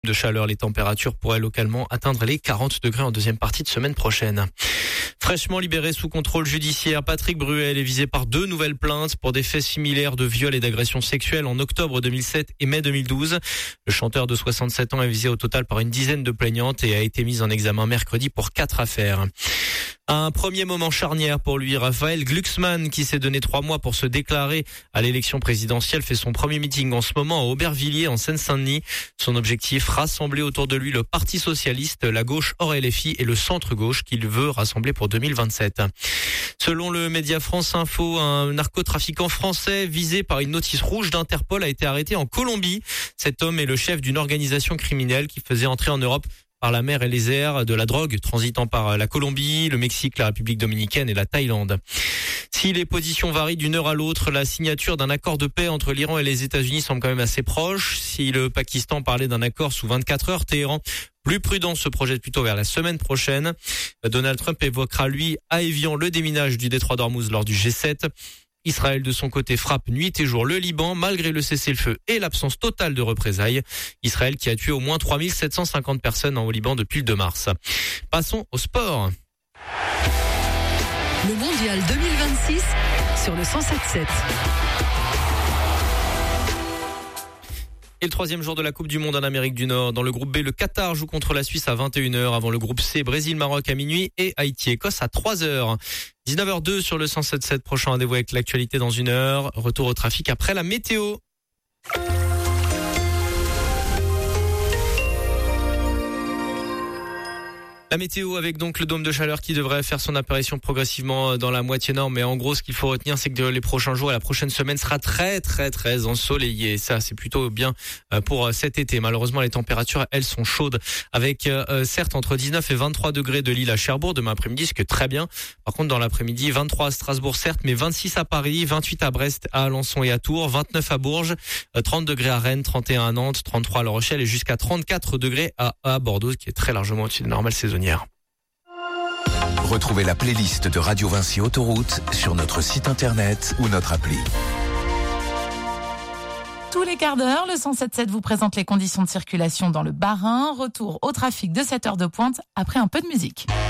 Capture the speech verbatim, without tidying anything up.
De chaleur, les températures pourraient localement atteindre les quarante degrés en deuxième partie de semaine prochaine. Fraîchement libéré sous contrôle judiciaire, Patrick Bruel est visé par deux nouvelles plaintes pour des faits similaires de viol et d'agression sexuelle en octobre deux mille sept et mai deux mille douze. Le chanteur de soixante-sept ans est visé au total par une dizaine de plaignantes et a été mis en examen mercredi pour quatre affaires. Un premier moment charnière pour lui, Raphaël Glucksmann, qui s'est donné trois mois pour se déclarer à l'élection présidentielle, fait son premier meeting en ce moment à Aubervilliers, en Seine-Saint-Denis. Son objectif, rassembler autour de lui le Parti socialiste, la gauche hors L F I et le centre-gauche qu'il veut rassembler pour deux mille vingt-sept. Selon le média France Info, un narcotrafiquant français visé par une notice rouge d'Interpol a été arrêté en Colombie. Cet homme est le chef d'une organisation criminelle qui faisait entrer en Europe par la mer et les airs de la drogue transitant par la Colombie, le Mexique, la République dominicaine et la Thaïlande. Si les positions varient d'une heure à l'autre, la signature d'un accord de paix entre l'Iran et les États-Unis semble quand même assez proche. Si le Pakistan parlait d'un accord sous vingt-quatre heures, Téhéran, plus prudent, se projette plutôt vers la semaine prochaine. Donald Trump évoquera, lui, à Évian, le déminage du détroit d'Ormuz lors du G sept. Israël, de son côté, frappe nuit et jour le Liban, malgré le cessez-le-feu et l'absence totale de représailles. Israël qui a tué au moins trois mille sept cent cinquante personnes au Liban depuis le deux mars. Passons au sport. Le mondial deux mille vingt-six sur le cent sept sept. Et le troisième jour de la Coupe du Monde en Amérique du Nord. Dans le groupe B, le Qatar joue contre la Suisse à vingt et une heures. Avant le groupe C, Brésil-Maroc à minuit et Haïti-Écosse à trois heures. dix-neuf heures deux sur le cent sept sept. Prochain rendez-vous avec l'actualité dans une heure. Retour au trafic après la météo. La météo avec donc le dôme de chaleur qui devrait faire son apparition progressivement dans la moitié nord. Mais en gros, ce qu'il faut retenir, c'est que les prochains jours et la prochaine semaine sera très, très, très ensoleillé. Ça, c'est plutôt bien pour cet été. Malheureusement, les températures, elles, sont chaudes. Avec, euh, certes, entre dix-neuf et vingt-trois degrés de Lille à Cherbourg demain après-midi, ce qui est très bien. Par contre, dans l'après-midi, vingt-trois à Strasbourg, certes, mais vingt-six à Paris, vingt-huit à Brest, à Alençon et à Tours, vingt-neuf à Bourges, trente degrés à Rennes, trente et un à Nantes, trente-trois à La Rochelle et jusqu'à trente-quatre degrés à, à Bordeaux, qui est très largement au-dessus de normal saisonnière. Retrouvez la playlist de Radio Vinci Autoroute sur notre site internet ou notre appli. Tous les quarts d'heure, le cent sept sept vous présente les conditions de circulation dans le Bas-Rhin. Retour au trafic de cette heure de pointe après un peu de musique.